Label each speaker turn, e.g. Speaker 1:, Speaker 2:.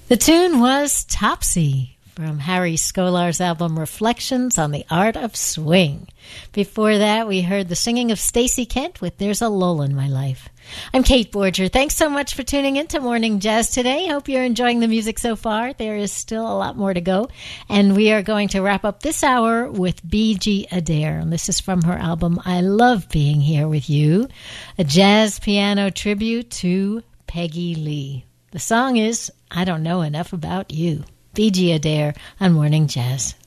Speaker 1: The tune was Topsy from Harry Scolar's album Reflections on the Art of Swing. Before that, we heard the singing of Stacey Kent with There's a Lull in My Life. I'm Kate Borger. Thanks so much for tuning in to Morning Jazz today. Hope you're enjoying the music so far. There is still a lot more to go. And we are going to wrap up this hour with B.G. Adair. And this is from her album I Love Being Here With You, a jazz piano tribute to Peggy Lee. The song is I Don't Know Enough About You. B.G. Adair on Morning Jazz.